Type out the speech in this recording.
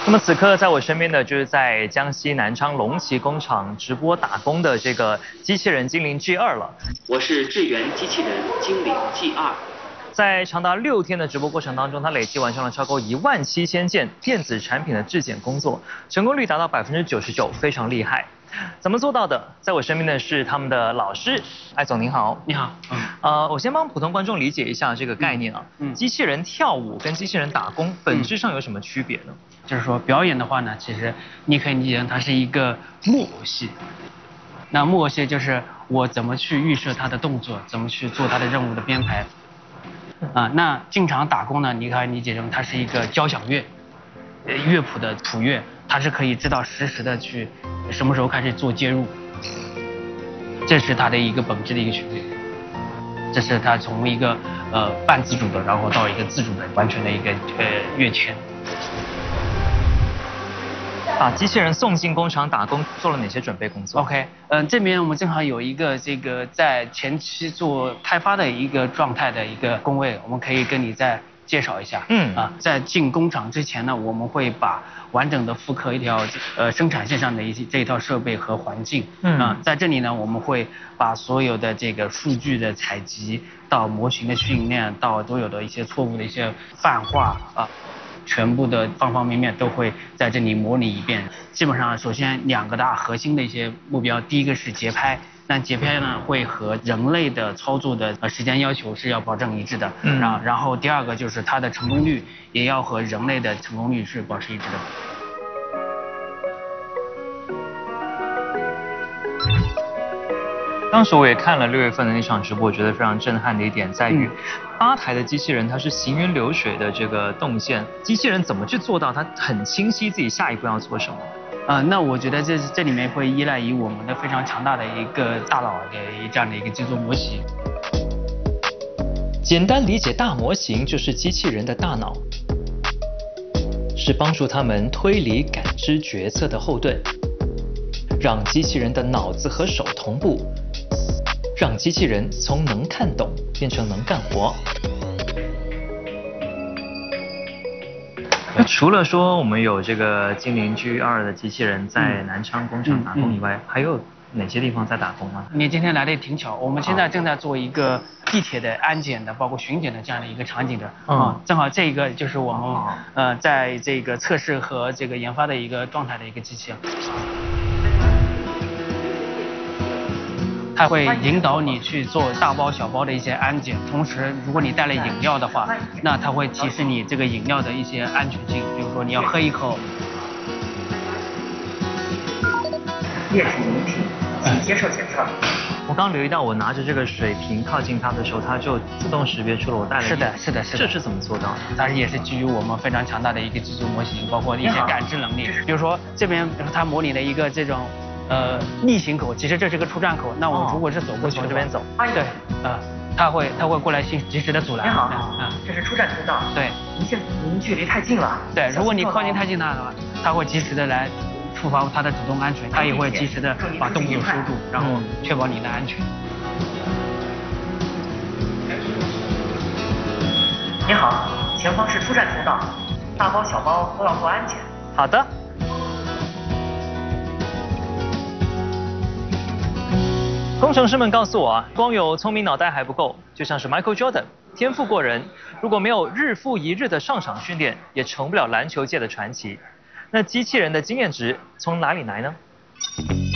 那么此刻在我身边的就是在江西南昌龙旗工厂直播打工的这个机器人精灵 G2了。 我是智源机器人精灵 G2。 在长达6天的直播过程当中，它累计完成了超过17000件电子产品的质检工作，成功率达到99%，非常厉害。怎么做到的？在我身边的是他们的老师，艾总您好。 你好。 我先帮普通观众理解一下这个概念啊。机器人跳舞跟机器人打工本质上有什么区别呢？ 就是说表演的话呢，其实你可以理解成它是一个木偶戏。那木偶戏就是我怎么去预设它的动作，怎么去做它的任务的编排。那进场打工呢，你可以理解成它是一个交响乐，乐谱的谱乐，它是可以知道实时的去什么时候开始做接入，这是它的一个本质的一个区别。这是它从一个半自主的，然后到一个自主的完全的一个乐圈。 把机器人送进工厂打工做了哪些准备工作 ？OK， 这边我们正好有一个这个在前期做开发的一个状态的一个工位，我们可以跟你再介绍一下。在进工厂之前呢，我们会把完整的复刻一条生产线上的这一套设备和环境。在这里呢，我们会把所有的这个数据的采集到模型的训练，到都有的一些错误的一些泛化全部的方方面面都会在这里模拟一遍。基本上，首先2个大核心的一些目标，第一个是节拍，那节拍呢会和人类的操作的时间要求是要保证一致的。然后第2个就是它的成功率也要和人类的成功率是保持一致的。 当时我也看了6月份的那场直播，我觉得非常震撼的一点在于，8台的机器人它是行云流水的这个动线，机器人怎么去做到它很清晰自己下一步要做什么？ 那我觉得这里面会依赖于我们的非常强大的一个大脑的这样的一个制作模型。 简单理解大模型就是机器人的大脑，是帮助他们推理、感知、决策的后盾，让机器人的脑子和手同步。让机器人从能看懂变成能干活。除了说我们有这个精灵 G2的机器人在南昌工厂打工以外，还有哪些地方在打工吗？ 你今天来的也挺巧，我们现在正在做一个地铁的安检的，包括巡检的这样的一个场景的。正好这个就是我们在这个测试和这个研发的一个状态的一个机器。它会引导你去做大包小包的一些安检，同时如果你带了饮料的话，那它会提示你这个饮料的一些安全性，比如说你要喝一口。 液体饮品，请接受检测。 我刚留意到，我拿着这个水瓶靠近它的时候，它就自动识别出了我带了。 是的。 这是怎么做到的？ 它也是基于我们非常强大的一个技术模型，包括一些感知能力。比如说这边，它模拟了一个这种。逆行口，其实这是个出站口。那我如果是走过去从这边走， 对，它会过来及时的阻拦。 您好，这是出站通道。 对， 您距离太近了。 对，如果你靠近太近它的话，它会及时的来触发它的主动安全，它也会及时的把动作收住，然后确保你的安全。 您好，前方是出站通道，大包小包都要过安检。 好的。工程师们告诉我啊，光有聪明脑袋还不够，就像是 Michael Jordan， 天赋过人，如果没有日复一日的上场训练，也成不了篮球界的传奇。那机器人的经验值从哪里来呢？